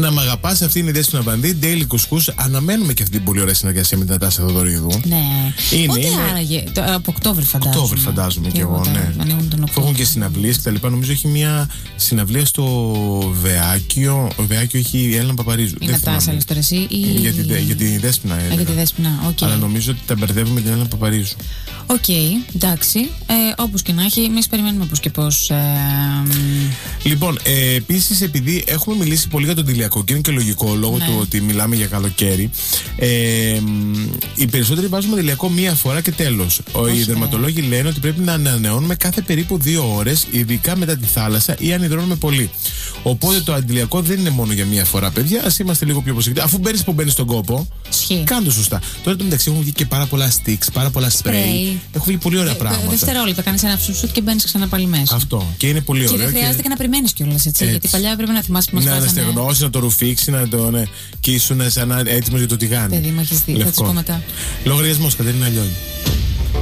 Να μ' αγαπάς, αυτή είναι η Δέσποινα Βανδύ. Daily Couscous. Αναμένουμε και αυτή την πολύ ωραία συνεργασία με την Νατάσα Θοδωρίδου. Ναι. Είναι. Άραγε. Από Οκτώβρη φαντάζομαι. Οκτώβρη φαντάζομαι κι εγώ, ναι. Έχουν και συναυλίες και τα λοιπά. Νομίζω έχει μια συναυλία στο Βεάκιο. Ο Βεάκιο έχει η Έλληνα Παπαρίζου. Η Νατάσα, λες τώρα εσύ. Για τη Δέσποινα. Για τη Δέσποινα, οκ. Αλλά νομίζω ότι τα μπερδεύουμε με την Έλληνα Παπαρίζου. Οκ, εντάξει. Όπως και να έχει, εμείς περιμένουμε πώς και πώς. Λοιπόν, επίσης, επειδή έχουμε μιλήσει πολύ για τον Τηλιακό και είναι και λογικό λόγω του ότι μιλάμε για καλοκαίρι, οι περισσότεροι βάζουμε Τηλιακό μία φορά και τέλος. Οι δερματολόγοι λένε ότι πρέπει να ανανεώνουμε κάθε περίπου 2 ώρες, ειδικά μετά τη θάλασσα ή αν υδρώνουμε πολύ. Οπότε το αντιλιακό δεν είναι μόνο για μία φορά, παιδιά. Ας είμαστε λίγο πιο προσεκτικοί. Αφού μπαίνεις στον κόπο, κάνε το σωστά. Τώρα το μεταξύ έχουν βγει και πάρα πολλά sticks, πάρα πολλά spray. Έχουν βγει πολύ ωραία πράγματα. Δευτερόλεπτα, κάνεις ένα ψουσούτ και μπαίνεις ξανά πάλι μέσα. Αυτό. Και είναι πολύ ωραίο. Και δεν χρειάζεται και να περιμένεις κιόλας, έτσι. Γιατί παλιά πρέπει να θυμάσαι που μας βάζανε. Να στεγνώσει, να το ρουφήξει, να το. Ναι. Και ήσουν σαν έτοιμος για το τηγάνι. Παιδί μου, έχεις δει. Θα τις πω μετά. Λογαριασμός, Κατερίνα Λιόλη.